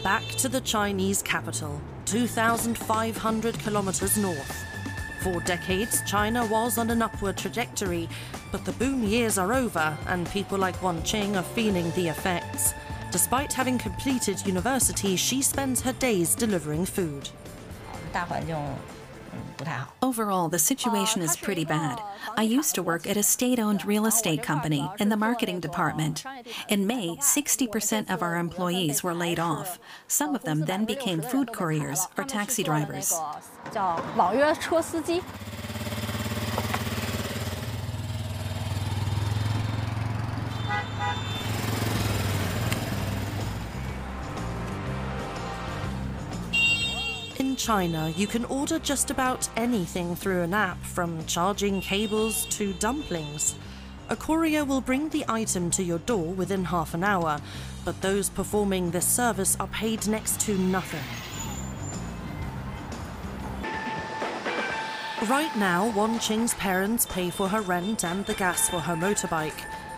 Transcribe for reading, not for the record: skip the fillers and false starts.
Back to the Chinese capital, 2,500 kilometers north. For decades, China was on an upward trajectory, but the boom years are over and people like Wang Qing are feeling the effects. Despite having completed university, she spends her days delivering food. Overall, the situation is pretty bad. I used to work at a state-owned real estate company in the marketing department. In May, 60% of our employees were laid off. Some of them then became food couriers or taxi drivers. In China, you can order just about anything through an app, from charging cables to dumplings. A courier will bring the item to your door within half an hour, but those performing this service are paid next to nothing. Right now, Wang Qing's parents pay for her rent and the gas for her motorbike.